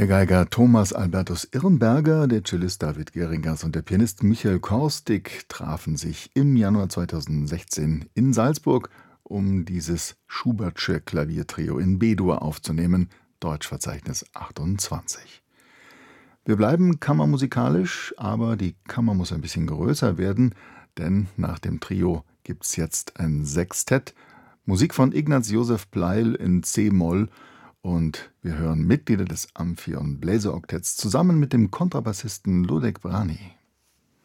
Der Geiger Thomas Albertus Irrenberger, der Cellist David Geringers und der Pianist Michael Korstig trafen sich im Januar 2016 in Salzburg, um dieses Schubertsche Klaviertrio in B-Dur aufzunehmen, Deutschverzeichnis 28. Wir bleiben kammermusikalisch, aber die Kammer muss ein bisschen größer werden, denn nach dem Trio gibt's jetzt ein Sextett, Musik von Ignaz Josef Pleyel in C-Moll, und wir hören Mitglieder des Amphion Bläseroktetts zusammen mit dem Kontrabassisten Ludek Vrany.